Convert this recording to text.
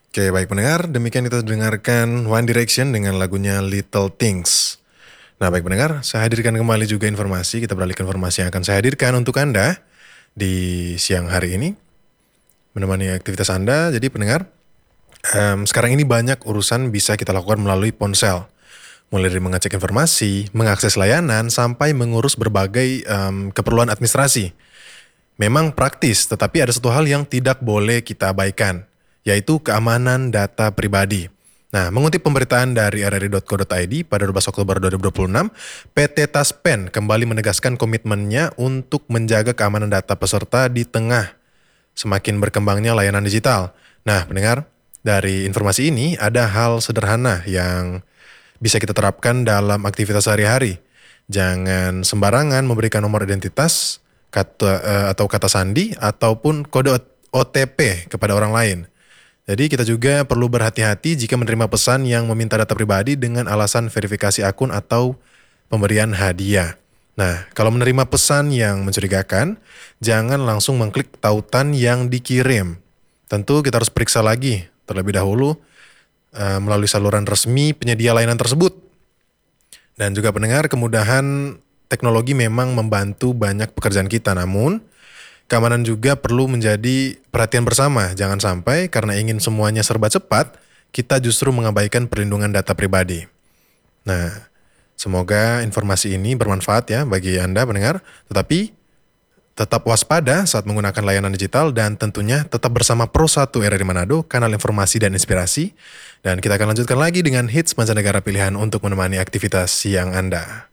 Oke, baik pendengar, demikian kita dengarkan One Direction dengan lagunya Little Things. Nah, baik pendengar, saya hadirkan kembali juga informasi, kita beralih ke informasi yang akan saya hadirkan untuk Anda di siang hari ini, menemani aktivitas Anda. Jadi pendengar, sekarang ini banyak urusan bisa kita lakukan melalui ponsel. Mulai dari mengecek informasi, mengakses layanan, sampai mengurus berbagai keperluan administrasi. Memang praktis, tetapi ada satu hal yang tidak boleh kita abaikan, yaitu keamanan data pribadi. Nah, mengutip pemberitaan dari rri.co.id pada 12 Oktober 2026, PT Taspen kembali menegaskan komitmennya untuk menjaga keamanan data peserta di tengah semakin berkembangnya layanan digital. Nah, pendengar, dari informasi ini ada hal sederhana yang bisa kita terapkan dalam aktivitas sehari-hari. Jangan sembarangan memberikan nomor identitas, atau kata sandi, ataupun kode OTP kepada orang lain. Jadi kita juga perlu berhati-hati jika menerima pesan yang meminta data pribadi dengan alasan verifikasi akun atau pemberian hadiah. Nah, kalau menerima pesan yang mencurigakan, jangan langsung mengklik tautan yang dikirim. Tentu kita harus periksa lagi terlebih dahulu melalui saluran resmi penyedia layanan tersebut. Dan juga pendengar, kemudahan teknologi memang membantu banyak pekerjaan kita, namun keamanan juga perlu menjadi perhatian bersama. Jangan sampai karena ingin semuanya serba cepat, kita justru mengabaikan perlindungan data pribadi. Nah, semoga informasi ini bermanfaat ya bagi Anda pendengar, tetapi tetap waspada saat menggunakan layanan digital dan tentunya tetap bersama Pro1 RRI Manado, kanal informasi dan inspirasi. Dan kita akan lanjutkan lagi dengan hits mancanegara pilihan untuk menemani aktivitas siang Anda.